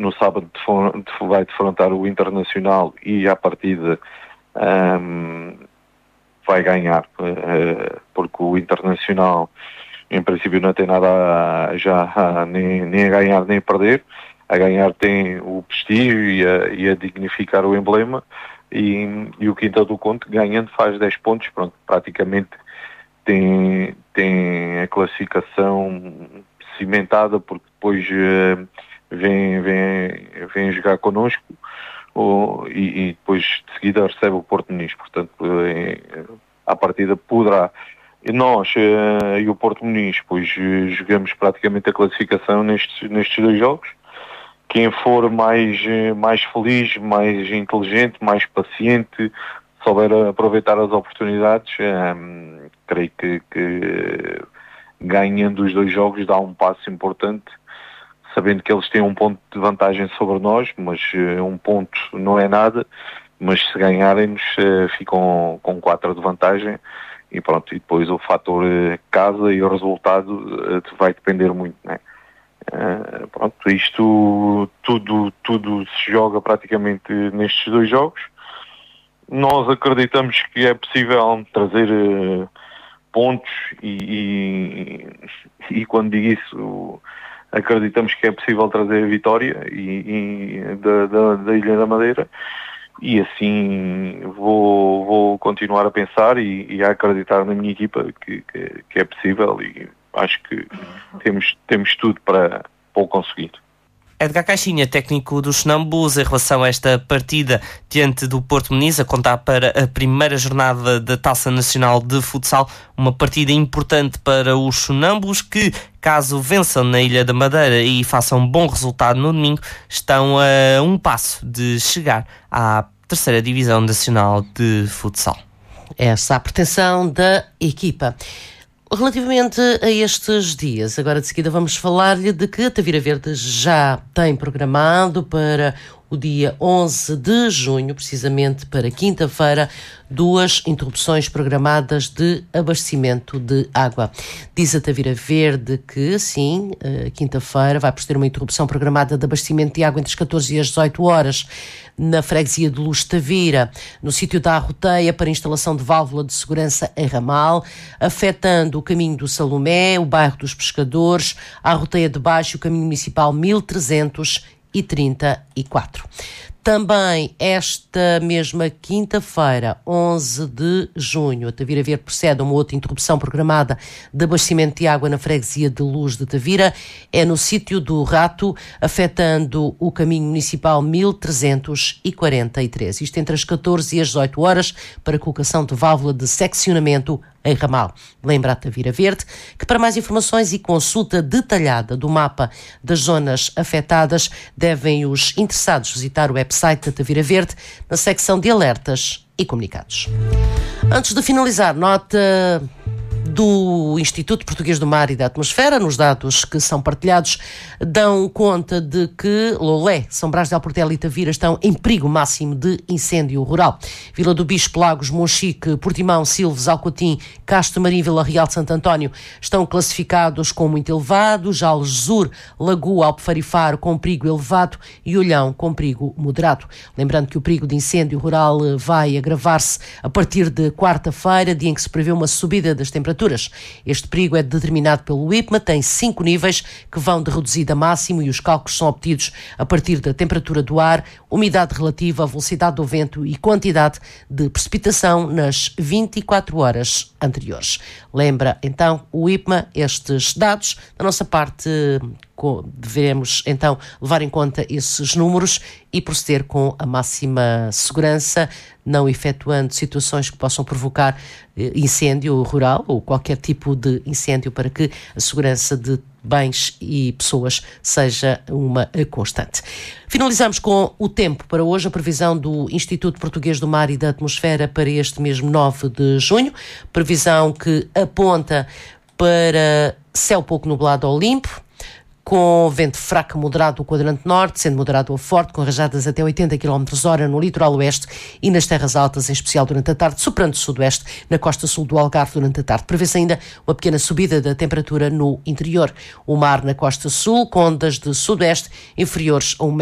no sábado vai defrontar o Internacional e à partida vai ganhar, porque o Internacional em princípio não tem nada nem a ganhar nem a perder. A ganhar tem o prestígio e a dignificar o emblema, e o Quinta do Conde, ganhando, faz 10 pontos, pronto, praticamente tem a classificação cimentada, porque depois vem jogar connosco e depois de seguida recebe o Porto Muniz, portanto à partida poderá. Nós e o Porto Muniz, pois jogamos praticamente a classificação nestes 2 jogos. Quem for mais feliz, mais inteligente, mais paciente, souber aproveitar as oportunidades, creio que ganhando os 2 jogos dá um passo importante, sabendo que eles têm um ponto de vantagem sobre nós, mas um ponto não é nada, mas se ganharem-nos ficam com 4 de vantagem. E pronto, e depois o fator casa e o resultado vai depender muito, né? Pronto, isto tudo se joga praticamente nestes 2 jogos. Nós acreditamos que é possível trazer pontos e quando digo isso, acreditamos que é possível trazer a vitória da Ilha da Madeira. E assim vou continuar a pensar e a acreditar na minha equipa que é possível, e acho que temos tudo para o conseguir. Edgar Caixinha, técnico dos Sonâmbulos, em relação a esta partida diante do Porto Muniz, a contar para a primeira jornada da Taça Nacional de Futsal, uma partida importante para os Sonâmbulos que, caso vençam na Ilha da Madeira e façam um bom resultado no domingo, estão a um passo de chegar à 3ª Divisão Nacional de Futsal. Essa é a pretensão da equipa. Relativamente a estes dias, agora de seguida vamos falar-lhe de que a Tavira Verde já tem programado para o dia 11 de junho, precisamente para quinta-feira, 2 interrupções programadas de abastecimento de água. Diz a Tavira Verde que, sim, quinta-feira vai proceder uma interrupção programada de abastecimento de água entre as 14 e as 18 horas na freguesia de Luz Tavira, no sítio da Arroteia, para instalação de válvula de segurança em ramal, afetando o caminho do Salomé, o bairro dos Pescadores, a Arroteia de Baixo, o caminho municipal 1334. Também esta mesma quinta-feira, 11 de junho, a Tavira Verde procede a uma outra interrupção programada de abastecimento de água na freguesia de Luz de Tavira. É no sítio do Rato, afetando o caminho municipal 1343. Isto entre as 14 e as 18 horas, para colocação de válvula de seccionamento em ramal. Lembra a Tavira Verde que, para mais informações e consulta detalhada do mapa das zonas afetadas, devem os interessados visitar o website da Tavira Verde na secção de alertas e comunicados. Antes de finalizar, nota do Instituto Português do Mar e da Atmosfera. Nos dados que são partilhados, dão conta de que Lolé, São Brás de Alportela e Tavira estão em perigo máximo de incêndio rural. Vila do Bispo, Lagos, Monchique, Portimão, Silves, Alcotim, Castro Marim, Vila Real de Santo António estão classificados com muito elevado, já Algesur, Lagoa, Albufeira e Faro com perigo elevado e Olhão com perigo moderado. Lembrando que o perigo de incêndio rural vai agravar-se a partir de quarta-feira, dia em que se prevê uma subida das temperaturas. Este perigo é determinado pelo IPMA, tem 5 níveis que vão de reduzido a máximo e os cálculos são obtidos a partir da temperatura do ar, umidade relativa, velocidade do vento e quantidade de precipitação nas 24 horas anteriores. Lembra então o IPMA estes dados. Da nossa parte, devemos então levar em conta esses números e proceder com a máxima segurança, não efetuando situações que possam provocar incêndio rural ou qualquer tipo de incêndio, para que a segurança de bens e pessoas seja uma constante. Finalizamos com o tempo para hoje, a previsão do Instituto Português do Mar e da Atmosfera para este mesmo 9 de junho, previsão que aponta para céu pouco nublado ao limpo, com vento fraco moderado no quadrante norte, sendo moderado ou forte, com rajadas até 80 km/h no litoral oeste e nas terras altas, em especial durante a tarde, soprando sudoeste na costa sul do Algarve durante a tarde. Prevê-se ainda uma pequena subida da temperatura no interior. O mar na costa sul, com ondas de sudoeste inferiores a 1